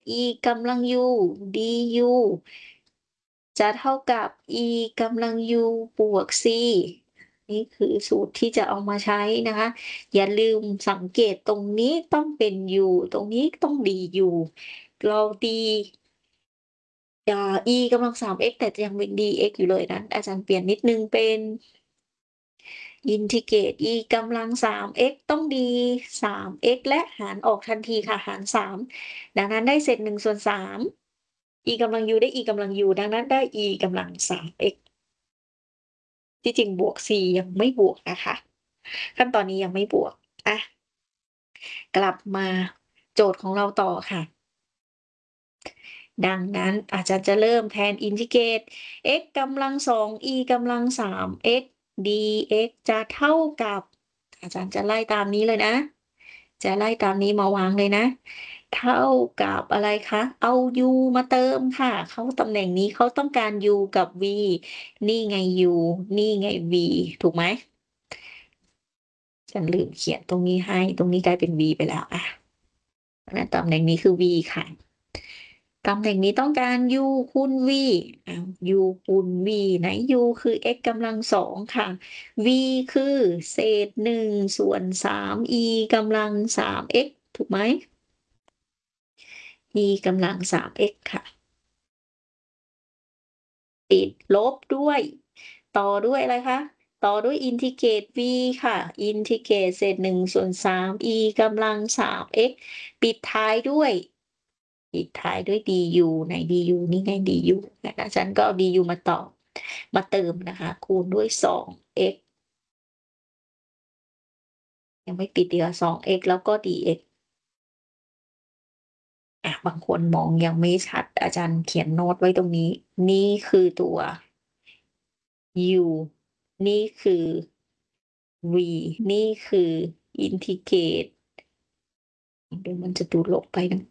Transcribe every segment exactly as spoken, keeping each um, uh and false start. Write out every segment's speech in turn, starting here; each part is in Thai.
e กำลัง u du จะเท่ากับ e กำลัง u บวก c นี่คือสูตรที่จะเอามาใช้นะคะ อย่าลืมสังเกตตรงนี้ต้องเป็น u ตรงนี้ต้อง du เรา d อ่า e กำลัง สาม x แต่ยังเป็น dx อยู่เลยนั้นอาจารย์เปลี่ยนนิดหนึ่งเป็นอินทิเกรต e กำลัง สาม x ต้อง d สาม x และหารออกทันทีค่ะ หาร สาม ดังนั้นได้เศษ หนึ่ง ส่วน สาม e กำลัง u ได้ e กำลัง u ดังนั้นได้ e กำลัง สาม x ที่จริงบวก c ยังไม่บวกนะคะ ขั้นตอนนี้ยังไม่บวก อะ กลับมาโจทย์ของเราต่อค่ะ ดังนั้นอาจารย์จะเริ่มแทนอินทิเกรต x กำลัง สอง e กำลัง สาม x dx จะเท่ากับ อาจารย์จะไล่ตามนี้เลยนะ จะไล่ตามนี้มาวางเลยนะ เท่ากับอะไรคะ เอา u มาเติมค่ะ เข้าตำแหน่งนี้เขาต้องการ u กับ v นี่ไง u นี่ไง v ถูกไหม? ฉันลืมเขียนตรงนี้ให้ ตรงนี้กลายเป็น v ไปแล้ว อะ และตำแหน่งนี้คือ v ค่ะ ตำแหน่งนี้ต้องการ u คูณ v อ้าว u คูณ v ไหน u คือ x กำลัง สอง ค่ะ v คือเศษ หนึ่ง ส่วน สาม e กำลัง สาม x ถูกไหม? e กำลัง สาม x ค่ะ ติดลบด้วย ต่อด้วยอะไรคะ ต่อด้วยอินทิเกรต v ค่ะ อินทิเกรตเศษ หนึ่ง ส่วน สาม e กำลัง สาม x ปิดท้ายด้วย ปิดท้ายด้วย du ไหน du นี่ไง du นะคะ ฉันก็เอา du มาต่อ มาเติมนะคะ คูณด้วย สอง x ยังไม่ปิดดีกว่า สอง x แล้วก็ dx อะ บางคนมองยังไม่ชัด อาจารย์เขียนโน้ตไว้ตรงนี้ นี่คือตัว u นี่คือ v นี่คืออินทิเกรต เดี๋ยวมันจะดูรกไปนะ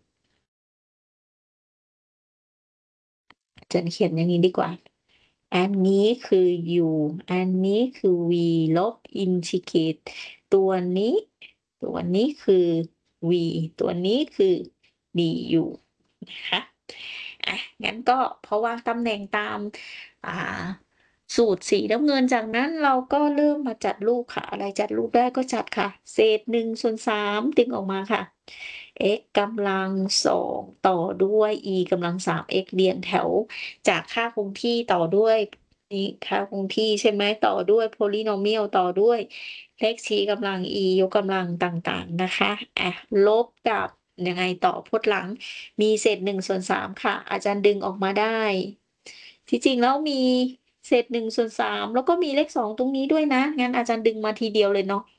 อาจารย์เขียนอย่างงี้ดีกว่า อันนี้คือ u อันนี้คือ v ลบอินทิเกรตตัวนี้ ตัวนี้คือ v ตัวนี้คือ du นะคะ อะ งั้นก็พอวางตำแหน่งตาม อ่า สูตรสีน้ำเงิน จากนั้นเราก็เริ่มมาจัดรูปค่ะ อะไรจัดรูปได้ก็จัดค่ะ เศษ หนึ่ง ส่วน สาม ดึงออกมาค่ะ x กำลัง สอง ต่อด้วย e กำลัง สาม x เรียงแถวจากค่าคงที่ต่อด้วย นี้ค่าคงที่ใช่ไหม ต่อด้วย polynomial ต่อด้วยเลขชี้กำลัง e ยกกำลังต่าง ๆ นะคะ อะ ลบกับยังไงต่อ พจน์หลังมีเศษ หนึ่ง ส่วน สาม ค่ะ อาจารย์ดึงออกมาได้ ที่จริงแล้วมีเศษ หนึ่ง ส่วน สาม แล้วก็มีเลข สอง ตรงนี้ด้วยนะ งั้นอาจารย์ดึงมาทีเดียวเลยเนาะ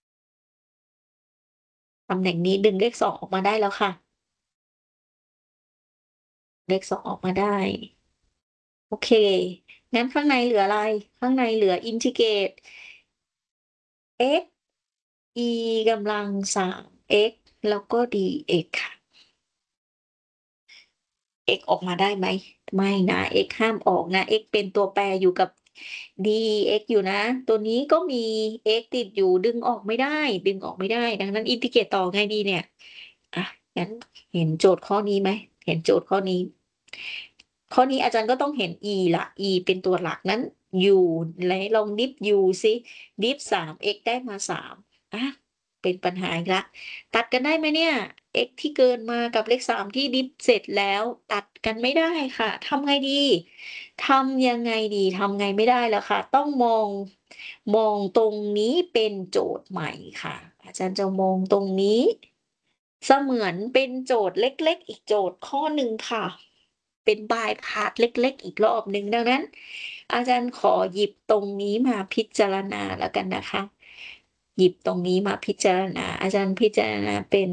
ตำแหน่งนี้ดึงเลข สอง ออกมาได้แล้วค่ะ เลข สอง ออกมาได้ โอเค งั้นข้างในเหลืออะไร ข้างในเหลืออินทิเกรต x e กำลัง สาม x แล้วก็ dx ค่ะ x ออกมาได้ไหม? ไม่นะ x ห้ามออกนะ x เป็นตัวแปรอยู่กับ dx อยู่นะ ตัวนี้ก็มี x ติดอยู่ ดึงออกไม่ได้ ดึงออกไม่ได้ ดังนั้นอินทิเกรตต่อไงดีเนี่ย? อะ งั้นเห็นโจทย์ข้อนี้ไหม? เห็นโจทย์ข้อนี้ ข้อนี้อาจารย์ก็ต้องเห็น e ล่ะ e เป็นตัวหลัก งั้น u ไหนลองดิฟ u ซิ ดิฟ สาม x ได้มา สาม อะ เป็นปัญหาอีกแล้ว ตัดกันได้ไหมเนี่ย x ที่เกินมากับเลข สาม ที่ดิฟเสร็จแล้ว ตัดกันไม่ได้ค่ะ ทำไงดี ทำยังไงดี ทำไงไม่ได้แล้วค่ะ ต้องมอง มองตรงนี้เป็นโจทย์ใหม่ค่ะ อาจารย์จะมองตรงนี้ เสมือนเป็นโจทย์เล็ก ๆ อีกโจทย์ข้อหนึ่งค่ะ เป็น by part เล็ก ๆ อีกรอบหนึ่ง ดังนั้นอาจารย์ขอหยิบตรงนี้มาพิจารณาแล้วกันนะคะ หยิบตรงนี้มาพิจารณา อาจารย์พิจารณาเป็น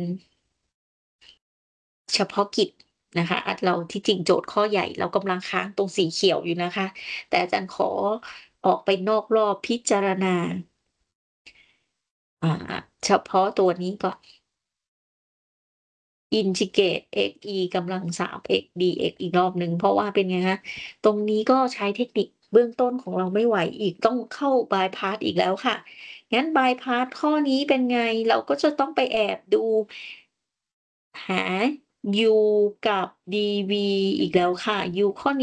เฉพาะกิจนะคะ อะ เรา ที่จริงโจทย์ข้อใหญ่เรากำลังค้างตรงสีเขียวอยู่นะคะ แต่อาจารย์ขอออกไปนอกรอบพิจารณา อ่า เฉพาะตัวนี้ก่อน อินทิเกรต x e กำลัง สาม x dx อีกรอบหนึ่ง เพราะว่าเป็นไงคะ ตรงนี้ก็ใช้เทคนิคเบื้องต้นของเราไม่ไหวอีก ต้องเข้า by part อีกแล้วค่ะ งั้น by part ข้อนี้เป็นไง เราก็จะต้องไปแอบดู หา U กับ ดี วี อีกแล้วค่ะ U ข้อ